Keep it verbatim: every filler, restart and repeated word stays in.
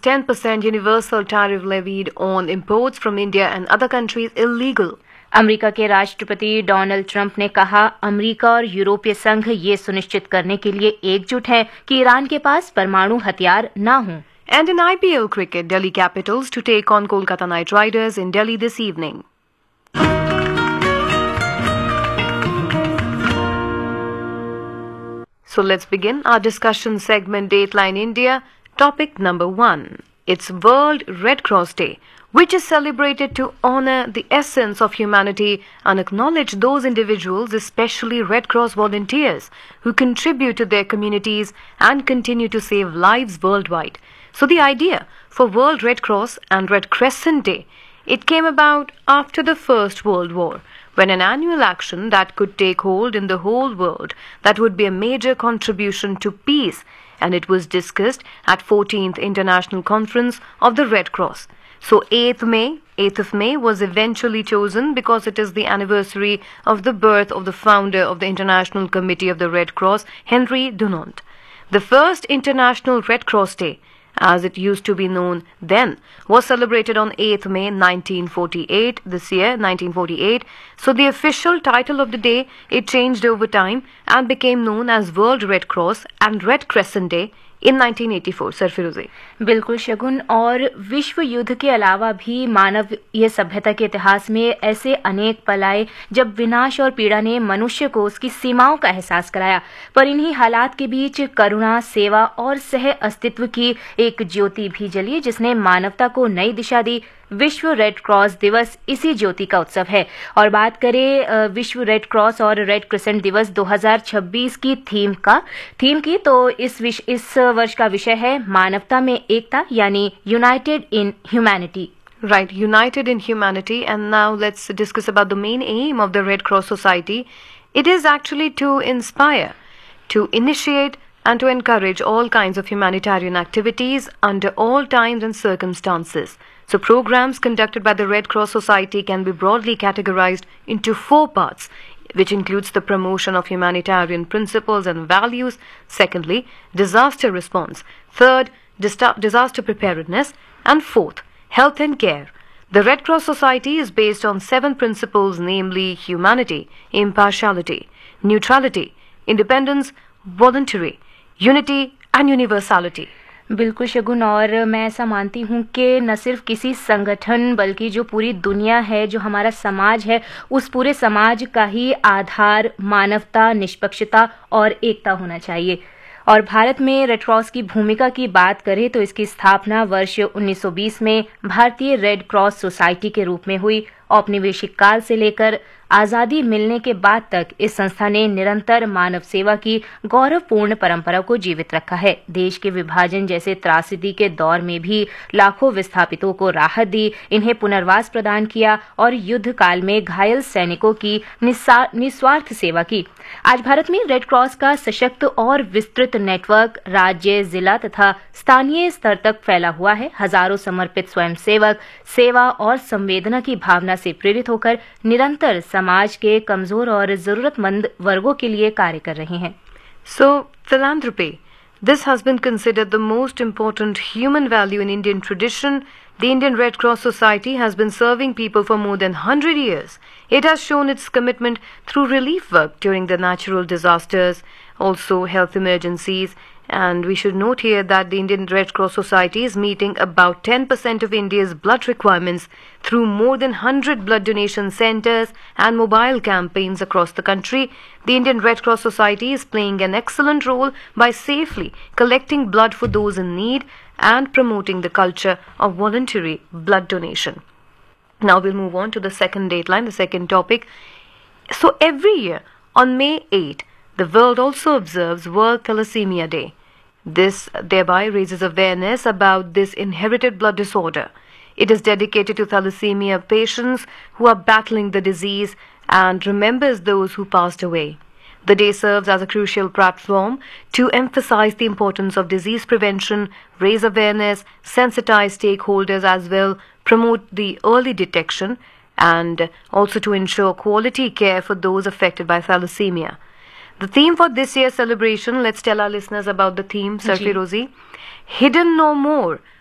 ten percent universal tariff levied on imports from India and other countries illegal. America के राष्ट्रपति Donald Trump ने कहा, America और यूरोपीय संघ ये सुनिश्चित करने के लिए एकजुट हैं कि ईरान के पास परमाणु हथियार न हों. And in I P L cricket, Delhi Capitals to take on Kolkata Knight Riders in Delhi this evening. So let's begin our discussion segment Dateline India. Topic number one. It's World Red Cross Day, which is celebrated to honor the essence of humanity and acknowledge those individuals, especially Red Cross volunteers, who contribute to their communities and continue to save lives worldwide. So the idea for World Red Cross and Red Crescent Day, it came about after the First World War, when an annual action that could take hold in the whole world that would be a major contribution to peace, and it was discussed at fourteenth International Conference of the Red Cross. So eighth May, eighth of May was eventually chosen because it is the anniversary of the birth of the founder of the International Committee of the Red Cross, Henry Dunant. The first International Red Cross Day, as it used to be known then, was celebrated on eighth May nineteen forty-eight, this year, nineteen forty-eight. So the official title of the day, it changed over time and became known as World Red Cross and Red Crescent Day in nineteen eighty-four. Sir फिरोजी. बिल्कुल शगुन, और विश्व युद्ध के अलावा भी मानव ये सभ्यता के इतिहास में ऐसे अनेक पल आए जब विनाश और पीड़ा ने मनुष्य को उसकी सीमाओं का एहसास कराया, पर इन्हीं हालात के बीच करुणा, सेवा और सह अस्तित्व की एक ज्योति भी जली जिसने मानवता को नई दिशा दी. विश्व रेड क्रॉस दिवस इसी ज्योति का उत्सव है. और बात करें विश्व रेड क्रॉस और रेड क्रिसेंट दिवस दो हज़ार छब्बीस की थीम का थीम की तो इस विश, इस वर्ष का विषय है मानवता में एकता, यानी United in humanity. Right, united in humanity. And now let's discuss about the main aim of the Red Cross Society. It is actually to inspire, to initiate and to encourage all kinds of humanitarian activities under all times and circumstances. So programs conducted by the Red Cross Society can be broadly categorized into four parts, which includes the promotion of humanitarian principles and values. Secondly, disaster response. Third, disaster preparedness. And fourth, health and care. The Red Cross Society is based on seven principles, namely humanity, impartiality, neutrality, independence, voluntary, unity and universality. बिल्कुल शगुन, और मैं ऐसा मानती हूँ कि न सिर्फ किसी संगठन बल्कि जो पूरी दुनिया है, जो हमारा समाज है, उस पूरे समाज का ही आधार मानवता, निष्पक्षता और एकता होना चाहिए. और भारत में रेड क्रॉस की भूमिका की बात करें तो इसकी स्थापना वर्ष उन्नीस सौ बीस में भारतीय रेड क्रॉस सोसाइटी के रूप में हुई. औपनिवेशिक काल से लेकर आज़ादी मिलने के बाद तक इस संस्था ने निरंतर मानव सेवा की गौरवपूर्ण परंपरा को जीवित रखा है. देश के विभाजन जैसे त्रासदी के दौर में भी लाखों विस्थापितों को राहत दी, इन्हें पुनर्वास प्रदान किया और युद्ध काल में घायल सैनिकों की निस्वार्थ सेवा की. आज भारत में रेड क्रॉस का सशक्त और विस्तृत नेटवर्क राज्य, जिला तथा स्थानीय स्तर तक फैला हुआ है. हजारों समर्पित स्वयंसेवक सेवा और संवेदना की भावना से प्रेरित होकर निरंतर समाज के कमजोर और जरूरतमंद वर्गों के लिए कार्य कर रहे हैं. So, philanthropy. This has been considered the most important human value in Indian tradition. The Indian Red Cross Society has been serving people for more than one hundred years. It has shown its commitment through relief work during the natural disasters, also health emergencies. And we should note here that the Indian Red Cross Society is meeting about ten percent of India's blood requirements through more than one hundred blood donation centers and mobile campaigns across the country. The Indian Red Cross Society is playing an excellent role by safely collecting blood for those in need and promoting the culture of voluntary blood donation. Now we'll move on to the second dateline, the second topic. So every year on May eighth, the world also observes World Thalassemia Day. This thereby raises awareness about this inherited blood disorder. It is dedicated to thalassemia patients who are battling the disease and remembers those who passed away. The day serves as a crucial platform to emphasize the importance of disease prevention, raise awareness, sensitize stakeholders as well, promote the early detection, and also to ensure quality care for those affected by thalassemia. The theme for this year's celebration, let's tell our listeners about the theme, Sir Firozi. Hidden no more,